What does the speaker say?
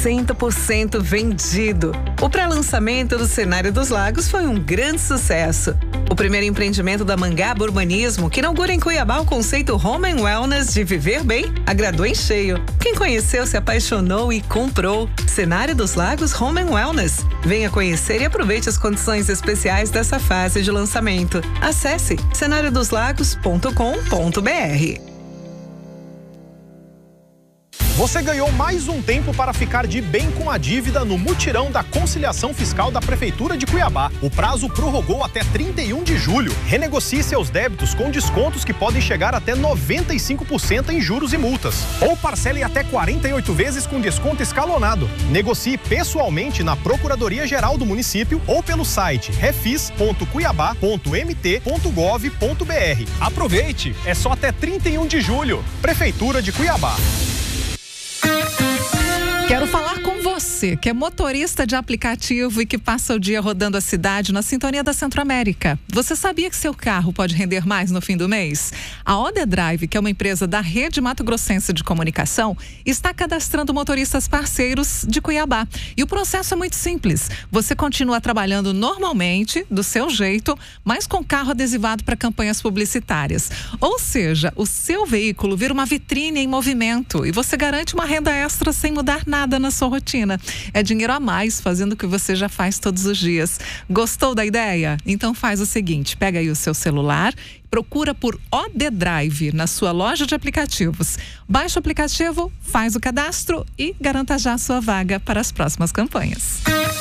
100% vendido. O pré-lançamento do Cenário dos Lagos foi um grande sucesso. O primeiro empreendimento da Mangaba Urbanismo, que inaugura em Cuiabá o conceito Home and Wellness de viver bem, agradou em cheio. Quem conheceu se apaixonou e comprou. Cenário dos Lagos Home and Wellness. Venha conhecer e aproveite as condições especiais dessa fase de lançamento. Acesse cenariodoslagos.com.br. Você ganhou mais um tempo para ficar de bem com a dívida no mutirão da conciliação fiscal da Prefeitura de Cuiabá. O prazo prorrogou até 31 de julho. Renegocie seus débitos com descontos que podem chegar até 95% em juros e multas. Ou parcele até 48 vezes com desconto escalonado. Negocie pessoalmente na Procuradoria-Geral do município ou pelo site refis.cuiabá.mt.gov.br. Aproveite! É só até 31 de julho. Prefeitura de Cuiabá. Quero falar com você, que é motorista de aplicativo e que passa o dia rodando a cidade na sintonia da Centro-América. Você sabia que seu carro pode render mais no fim do mês? A OD Drive, que é uma empresa da Rede Mato Grossense de Comunicação, está cadastrando motoristas parceiros de Cuiabá. E o processo é muito simples. Você continua trabalhando normalmente, do seu jeito, mas com carro adesivado para campanhas publicitárias. Ou seja, o seu veículo vira uma vitrine em movimento e você garante uma renda extra sem mudar nada na sua rotina. É dinheiro a mais fazendo o que você já faz todos os dias. Gostou da ideia? Então faz o seguinte, pega aí o seu celular, procura por OD Drive na sua loja de aplicativos. Baixa o aplicativo, faz o cadastro e garanta já a sua vaga para as próximas campanhas.